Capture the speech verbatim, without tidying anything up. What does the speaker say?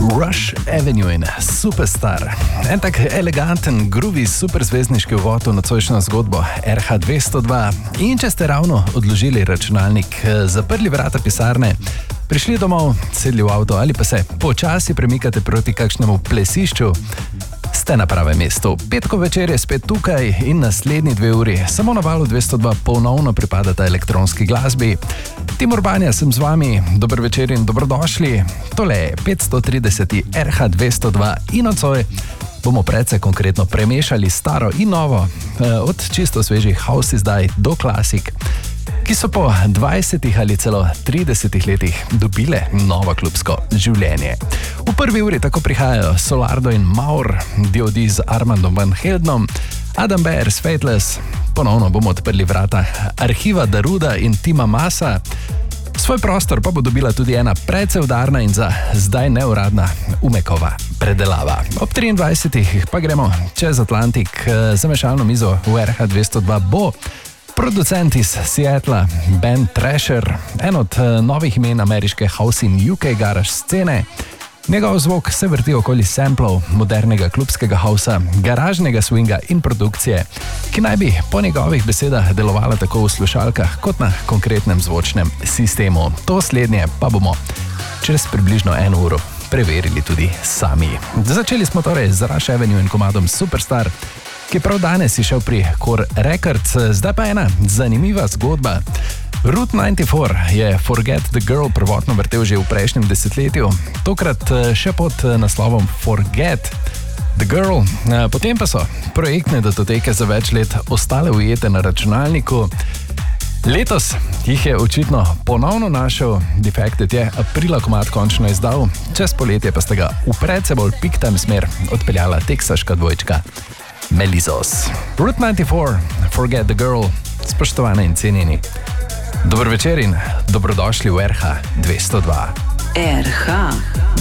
Rush Avenue in Superstar. En tak eleganten, groovy, superzvezdniški uvod v nocojšnjo zgodbo R H dvesto dva. In če ste ravno odložili računalnik, zaprli vrata pisarne, prišli domov, sedli v avto ali pa se počasi premikate proti kakšnemu plesišču, ste na pravem mestu. Petko večer je spet tukaj in naslednji dve uri samo na valu dvesto dva ponovno pripadata elektronski glasbi. Tim Urbanja sem z vami, dober večer in dobrodošli. Tole je petsto trideseti R H dvesto dva in nocoj bomo predvsej konkretno premešali staro in novo, od čisto svežih house izdaj do klasik, ki so po dvajsetih ali celo tridesetih letih dobile novo klubsko življenje. V prvi uri tako prihajajo Solardo in Maur, D O D z Armandom Van Heldenom, Adam Beyer s Fateless, ponovno bomo odprli vrata arhiva Daruda in Tima Masa. Svoj prostor pa bo dobila tudi ena precej udarna in za zdaj neuradna Umekova predelava. Ob triindvajsetih pa gremo čez Atlantik, za mešalno mizo v R H dvesto dva bo producent iz Seattla, band Thrasher, en od novih imen ameriške house in U K garage scene. Njegov zvok se vrti okoli samplov modernega klubskega hausa, garažnega swinga in produkcije, ki naj bi po njegovih besedah delovala tako v slušalkah kot na konkretnem zvočnem sistemu. To slednje pa bomo čez približno eno uro preverili tudi sami. Začeli smo torej z Rush Avenue in komadom Superstar, ki prav danes je šel pri Core Records. Zdaj pa ena zanimiva zgodba. Route devetdeset štiri je Forget the Girl prvotno vrtel že v prejšnjem desetletju, tokrat še pod naslovom Forget the Girl. Potem pa so projektne datoteke za več let ostale ujete na računalniku. Letos jih je očitno ponovno našel, Defected je aprila komad končno izdal, čez poletje pa sta ga v predvsej bolj peak time smer odpeljala teksaška dvojčka Melizos. Route devetdeset štiri, Forget the Girl, spoštovane in cenjeni. Dober večer in dobrodošli v R H dvesto dva. R H